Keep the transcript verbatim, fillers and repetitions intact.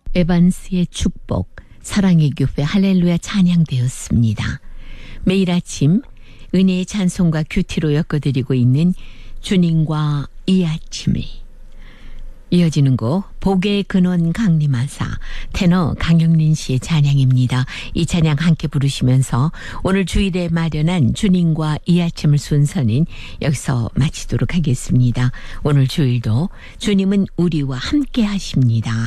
에반스의 축복, 사랑의 교회 할렐루야 찬양되었습니다. 매일 아침 은혜의 찬송과 큐티로 엮어드리고 있는 주님과 이 아침을. 이어지는 곡 복의 근원 강림하사, 테너 강영린 씨의 찬양입니다. 이 찬양 함께 부르시면서 오늘 주일에 마련한 주님과 이 아침을 순서는 여기서 마치도록 하겠습니다. 오늘 주일도 주님은 우리와 함께 하십니다.